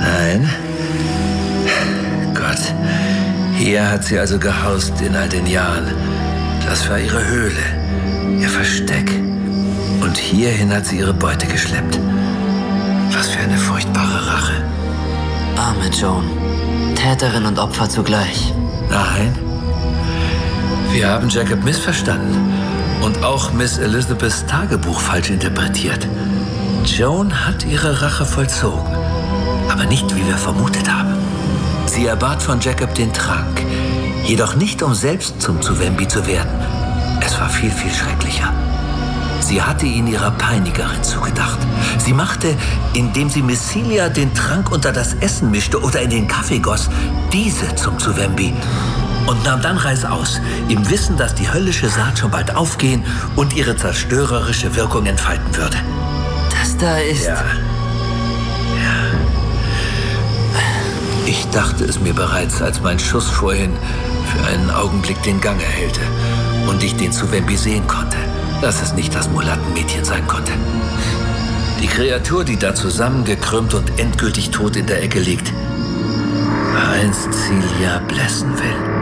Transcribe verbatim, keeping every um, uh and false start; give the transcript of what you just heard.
Nein. Gott. Hier hat sie also gehaust in all den Jahren. Das war ihre Höhle, ihr Versteck. Und hierhin hat sie ihre Beute geschleppt. Was für eine furchtbare Rache. Arme Joan. Täterin und Opfer zugleich. Nein. Wir haben Jacob missverstanden und auch Miss Elizabeths Tagebuch falsch interpretiert. Joan hat ihre Rache vollzogen, aber nicht, wie wir vermutet haben. Sie erbat von Jacob den Trank, jedoch nicht, um selbst zum Tsuvembi zu werden. Es war viel, viel schrecklicher. Sie hatte ihn ihrer Peinigerin zugedacht. Sie machte, indem sie Miss Celia den Trank unter das Essen mischte oder in den Kaffee goss, diese zum Tsuvembi und nahm dann reißaus, im Wissen, dass die höllische Saat schon bald aufgehen und ihre zerstörerische Wirkung entfalten würde. Das da ist... Ja. Ja. Ich dachte es mir bereits, als mein Schuss vorhin für einen Augenblick den Gang erhellte und ich den Tsuvembi sehen konnte, dass es nicht das Mulattenmädchen sein konnte. Die Kreatur, die da zusammengekrümmt und endgültig tot in der Ecke liegt, war einst Celia Blessenville.